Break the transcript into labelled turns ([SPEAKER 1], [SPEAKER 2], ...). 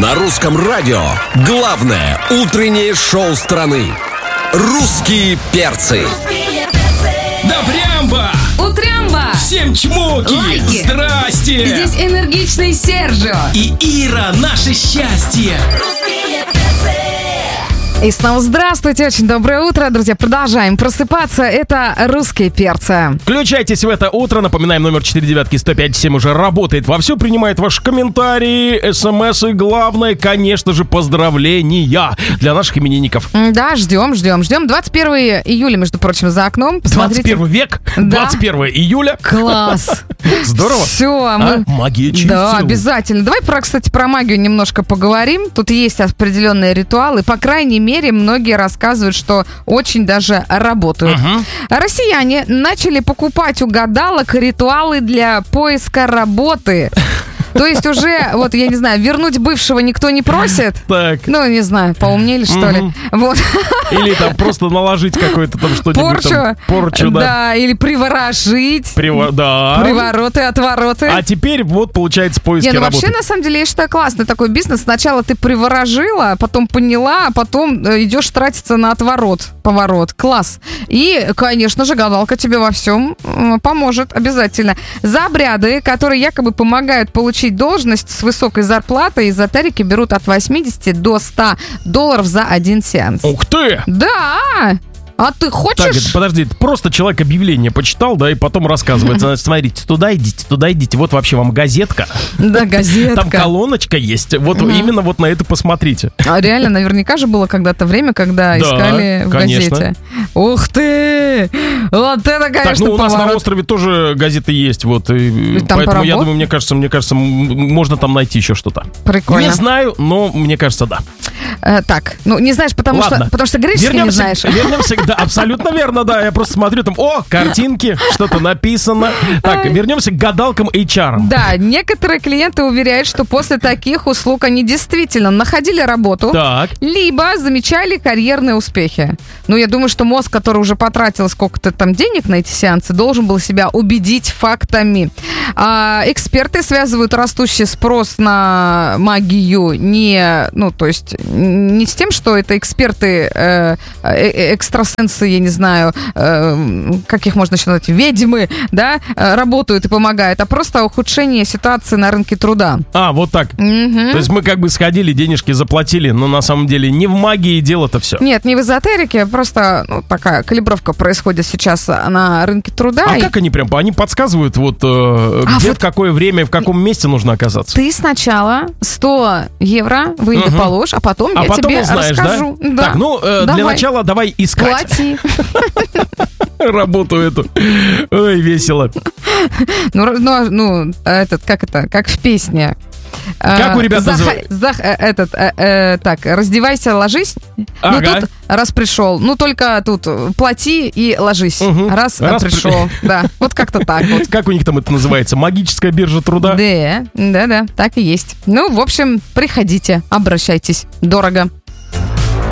[SPEAKER 1] На русском радио главное утреннее шоу страны. «Русские перцы».
[SPEAKER 2] Да прямба!
[SPEAKER 3] Утрямба!
[SPEAKER 2] Всем чмоки!
[SPEAKER 3] Лайки!
[SPEAKER 2] Здрасте!
[SPEAKER 3] Здесь энергичный Сержио.
[SPEAKER 2] И Ира, наше счастье!
[SPEAKER 3] И снова здравствуйте, очень доброе утро, друзья. Продолжаем просыпаться. Это «Русские перцы».
[SPEAKER 2] Включайтесь в это утро. Напоминаем, номер 495-7 уже работает вовсю. Принимает ваши комментарии, смс и, главное, конечно же, поздравления для наших именинников.
[SPEAKER 3] Да, ждем. 21 июля, между прочим, за окном. Посмотрите.
[SPEAKER 2] 21 век,
[SPEAKER 3] Да.
[SPEAKER 2] 21 июля.
[SPEAKER 3] Класс.
[SPEAKER 2] Здорово.
[SPEAKER 3] Все, мы...
[SPEAKER 2] Магия через
[SPEAKER 3] Да,
[SPEAKER 2] силу.
[SPEAKER 3] обязательно. Давай, кстати, про магию немножко поговорим. Тут есть определенные ритуалы. По крайней мере, многие рассказывают, что очень даже работают. Россияне начали покупать у гадалок ритуалы для поиска работы. То есть уже, вот, я не знаю, вернуть бывшего никто не просит.
[SPEAKER 2] Так.
[SPEAKER 3] Ну, не знаю, поумнели, что ли. Вот.
[SPEAKER 2] Или там просто наложить какое-то там что-нибудь. там, порчу, да.
[SPEAKER 3] Да, или приворожить.
[SPEAKER 2] Да.
[SPEAKER 3] Привороты, отвороты.
[SPEAKER 2] А теперь вот, получается, поиски
[SPEAKER 3] Не, ну
[SPEAKER 2] работы.
[SPEAKER 3] вообще, на самом деле, я считаю, классный такой бизнес. Сначала ты приворожила, потом поняла, а потом идешь тратиться на поворот. Класс. И, конечно же, гадалка тебе во всем поможет обязательно. За обряды, которые якобы помогают получить должность с высокой зарплатой, эзотерики берут от 80 до $100 за один сеанс.
[SPEAKER 2] Ух ты!
[SPEAKER 3] Да! А ты хочешь?
[SPEAKER 2] Так, подожди, это просто человек объявление почитал, да, и потом рассказывает. Значит, смотрите, туда идите, вот вообще вам газетка.
[SPEAKER 3] Да, газетка.
[SPEAKER 2] Там колоночка есть, вот именно вот на это посмотрите.
[SPEAKER 3] А реально, наверняка же было когда-то время, когда искали в
[SPEAKER 2] конечно.
[SPEAKER 3] газете. Ух ты! Вот это, конечно,
[SPEAKER 2] Так, ну у нас на
[SPEAKER 3] поворот.
[SPEAKER 2] острове тоже газеты есть, вот, и
[SPEAKER 3] там
[SPEAKER 2] поэтому я
[SPEAKER 3] поработал?
[SPEAKER 2] думаю, мне кажется, можно там найти еще что-то.
[SPEAKER 3] Прикольно.
[SPEAKER 2] Не знаю, но мне кажется, да.
[SPEAKER 3] Так, ну не знаешь, потому что греческий не знаешь.
[SPEAKER 2] Вернемся, да, абсолютно верно, да. Я просто смотрю там, картинки, что-то написано. Так, вернемся к гадалкам HR.
[SPEAKER 3] Да, некоторые клиенты уверяют, что после таких услуг они действительно находили работу,
[SPEAKER 2] Так.
[SPEAKER 3] либо замечали карьерные успехи. Ну, я думаю, что мозг, который уже потратил сколько-то там денег на эти сеансы, должен был себя убедить фактами. Эксперты связывают растущий спрос на магию не с тем, что это эксперты, экстрасенсы, я не знаю, как их можно еще назвать, ведьмы, да, работают и помогают, а просто ухудшение ситуации на рынке труда.
[SPEAKER 2] Вот так. То есть мы как бы сходили, денежки заплатили, но на самом деле не в магии дело-то все.
[SPEAKER 3] Нет, не в эзотерике, просто такая калибровка происходит сейчас на рынке труда.
[SPEAKER 2] Как они они подсказывают, где, в какое время, в каком месте нужно оказаться?
[SPEAKER 3] Ты сначала 100 евро в Инде положь, а потом я тебе
[SPEAKER 2] узнаешь,
[SPEAKER 3] расскажу.
[SPEAKER 2] Да? Так, для начала давай искать.
[SPEAKER 3] Плати.
[SPEAKER 2] Работу эту. Ой, весело.
[SPEAKER 3] Как в песне.
[SPEAKER 2] Как у ребят называют?
[SPEAKER 3] Раздевайся, ложись.
[SPEAKER 2] Ага.
[SPEAKER 3] Ну, тут раз пришел. Ну, только тут плати и ложись. Раз пришел. Да, вот как-то так вот.
[SPEAKER 2] Как у них там это называется? Магическая биржа труда?
[SPEAKER 3] Да, так и есть. Ну, в общем, приходите, обращайтесь. Дорого.